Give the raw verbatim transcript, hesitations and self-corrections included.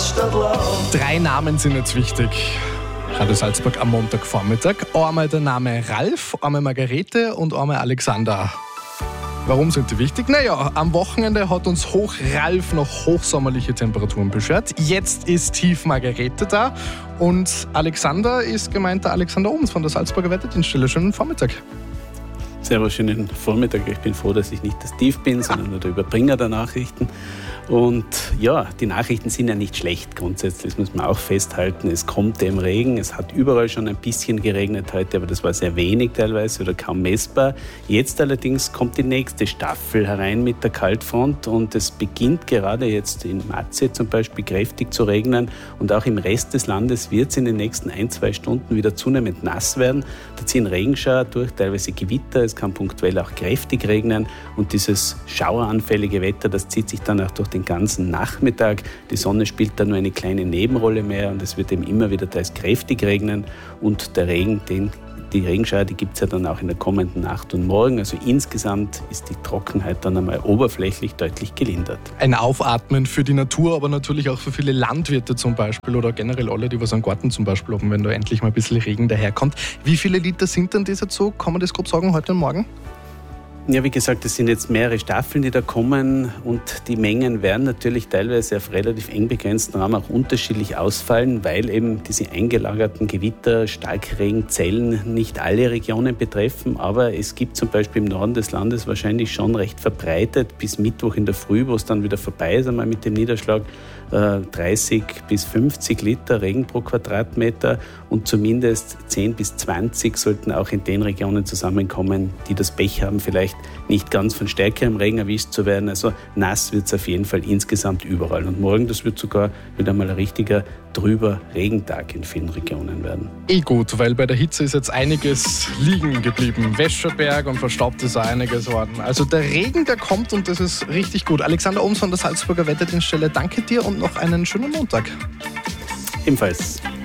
Stadtlau. Drei Namen sind jetzt wichtig. Radio Salzburg am Montagvormittag. Einmal der Name Ralf, einmal Margarete und einmal Alexander. Warum sind die wichtig? Naja, am Wochenende hat uns Hoch Ralf noch hochsommerliche Temperaturen beschert. Jetzt ist Tief Margarete da und Alexander ist gemeint der Alexander Ohms von der Salzburger Wetterdienststelle. Schönen Vormittag. Servus, schönen Vormittag. Ich bin froh, dass ich nicht das Tief bin, sondern nur der Überbringer der Nachrichten. Und ja, die Nachrichten sind ja nicht schlecht grundsätzlich, das muss man auch festhalten. Es kommt dem Regen, es hat überall schon ein bisschen geregnet heute, aber das war sehr wenig teilweise oder kaum messbar. Jetzt allerdings kommt die nächste Staffel herein mit der Kaltfront und es beginnt gerade jetzt in Matze zum Beispiel kräftig zu regnen und auch im Rest des Landes wird es in den nächsten ein, zwei Stunden wieder zunehmend nass werden. Da ziehen Regenschauer durch, teilweise Gewitter, es kann punktuell auch kräftig regnen und dieses schaueranfällige Wetter, das zieht sich dann auch durch den ganzen Nachmittag. Die Sonne spielt da nur eine kleine Nebenrolle mehr und es wird eben immer wieder teils kräftig regnen und der Regen, den, die Regenschauer, die gibt es ja dann auch in der kommenden Nacht und morgen. Also insgesamt ist die Trockenheit dann einmal oberflächlich deutlich gelindert. Ein Aufatmen für die Natur, aber natürlich auch für viele Landwirte zum Beispiel oder generell alle, die was am Garten zum Beispiel haben, wenn da endlich mal ein bisschen Regen daherkommt. Wie viele Liter sind denn das jetzt so? Kann man das grob sagen, heute und morgen? Ja, wie gesagt, es sind jetzt mehrere Staffeln, die da kommen und die Mengen werden natürlich teilweise auf relativ eng begrenzten Raum auch unterschiedlich ausfallen, weil eben diese eingelagerten Gewitter, Starkregenzellen nicht alle Regionen betreffen, aber es gibt zum Beispiel im Norden des Landes wahrscheinlich schon recht verbreitet bis Mittwoch in der Früh, wo es dann wieder vorbei ist, einmal mit dem Niederschlag, dreißig bis fünfzig Liter Regen pro Quadratmeter und zumindest zehn bis zwanzig sollten auch in den Regionen zusammenkommen, die das Pech haben, vielleicht nicht ganz von stärkerem Regen erwischt zu werden. Also nass wird es auf jeden Fall insgesamt überall. Und morgen, das wird sogar wieder mal ein richtiger trüber Regentag in vielen Regionen werden. Eh gut, weil bei der Hitze ist jetzt einiges liegen geblieben. Wäscherberg und verstaubt ist auch einiges worden. Also der Regen, der kommt und das ist richtig gut. Alexander Ohms von der Salzburger Wetterdienststelle, danke dir und noch einen schönen Montag. Ebenfalls.